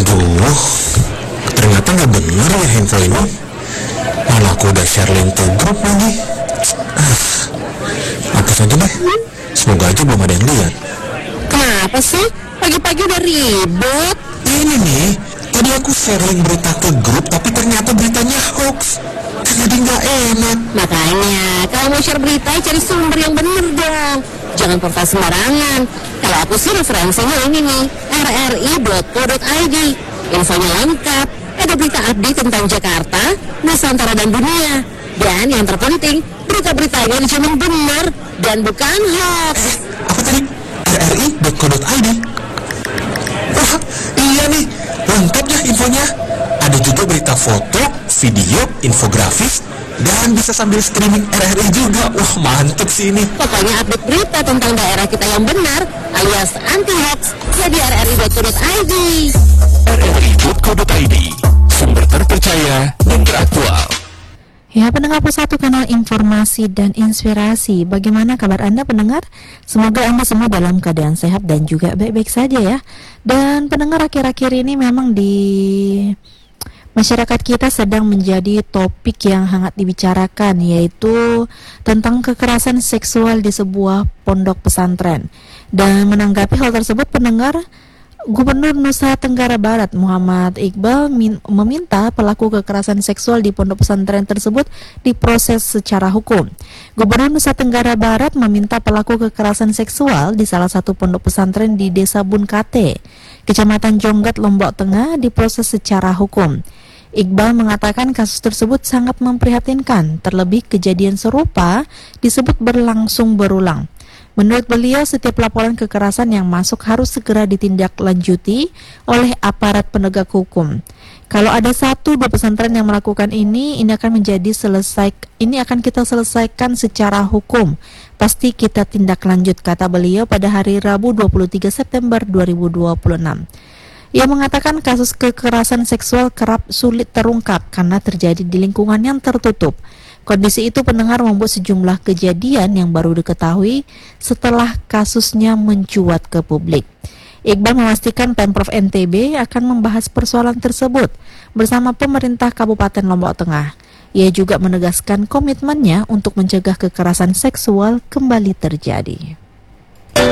Aduh, ternyata nggak bener ya info ini. Malah aku udah share link ke grup lagi. Hapus aja deh. Semoga aja belum ada yang lihat. Kenapa sih? Pagi-pagi udah ribut. Ini nih, tadi aku share link berita ke grup, tapi ternyata beritanya hoax. Jadi nggak enak. Makanya, kalau mau share berita, cari sumber yang bener dong. Jangan portal sembarangan. Kalau aku sih referensinya ini nih, rri.co.id. Infonya lengkap, ada berita update tentang Jakarta, Nusantara dan dunia. Dan yang terpenting, berita-beritanya dijamin benar dan bukan hoax. Apa tadi? rri.co.id. Wah, iya nih, lengkap ya infonya. Ada juga berita foto, video, infografis, dan bisa sambil streaming RRI juga. Wah, mantep sih ini. Pokoknya update berita tentang daerah kita yang benar alias anti-hoax jadi rri.co.id. rri.co.id, sumber terpercaya dan teraktual. Ya, pendengar Pesatu Kanal Informasi dan Inspirasi. Bagaimana kabar Anda pendengar? Semoga Anda semua dalam keadaan sehat dan juga baik-baik saja ya. Dan pendengar, akhir-akhir ini memang di masyarakat kita sedang menjadi topik yang hangat dibicarakan, yaitu tentang kekerasan seksual di sebuah pondok pesantren. Dan menanggapi hal tersebut, pendengar, Gubernur Nusa Tenggara Barat Muhammad Iqbal meminta pelaku kekerasan seksual di pondok pesantren tersebut diproses secara hukum. Gubernur Nusa Tenggara Barat meminta pelaku kekerasan seksual di salah satu pondok pesantren di Desa Bunkate, Kecamatan Jonggat, Lombok Tengah diproses secara hukum. Iqbal mengatakan kasus tersebut sangat memprihatinkan, terlebih kejadian serupa disebut berlangsung berulang. Menurut beliau, setiap laporan kekerasan yang masuk harus segera ditindaklanjuti oleh aparat penegak hukum. Kalau ada 1-2 pesantren yang melakukan ini akan kita selesaikan secara hukum. Pasti kita tindak lanjut, kata beliau pada hari Rabu 23 September 2026. Ia mengatakan kasus kekerasan seksual kerap sulit terungkap karena terjadi di lingkungan yang tertutup. Kondisi itu pendengar membuat sejumlah kejadian yang baru diketahui setelah kasusnya mencuat ke publik. Iqbal memastikan Pemprov NTB akan membahas persoalan tersebut bersama pemerintah Kabupaten Lombok Tengah. Ia juga menegaskan komitmennya untuk mencegah kekerasan seksual kembali terjadi.